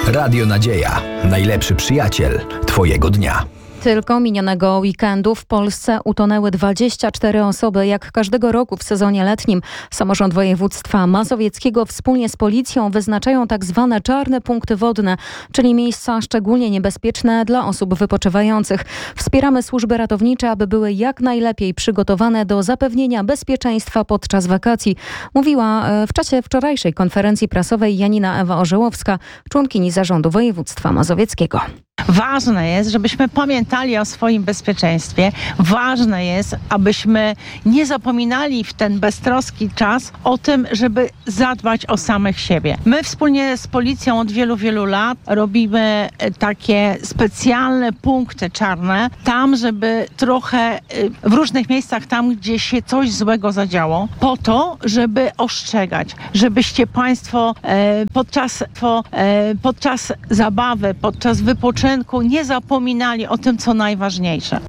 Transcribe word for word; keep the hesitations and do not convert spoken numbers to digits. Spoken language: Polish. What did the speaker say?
Radio Nadzieja. Najlepszy przyjaciel Twojego dnia. Tylko minionego weekendu w Polsce utonęły dwadzieścia cztery osoby. Jak każdego roku w sezonie letnim samorząd województwa mazowieckiego wspólnie z policją wyznaczają tak zwane czarne punkty wodne, czyli miejsca szczególnie niebezpieczne dla osób wypoczywających. Wspieramy służby ratownicze, aby były jak najlepiej przygotowane do zapewnienia bezpieczeństwa podczas wakacji, mówiła w czasie wczorajszej konferencji prasowej Janina Ewa Orzełowska, członkini zarządu województwa mazowieckiego. Ważne jest, żebyśmy pamiętali o swoim bezpieczeństwie. Ważne jest, abyśmy nie zapominali w ten beztroski czas o tym, żeby zadbać o samych siebie. My wspólnie z policją od wielu, wielu lat robimy takie specjalne punkty czarne, tam, żeby trochę w różnych miejscach, tam, gdzie się coś złego zadziało, po to, żeby ostrzegać, żebyście Państwo e, podczas, e, podczas zabawy, podczas wypoczynku nie zapominali o tym, co najważniejsze.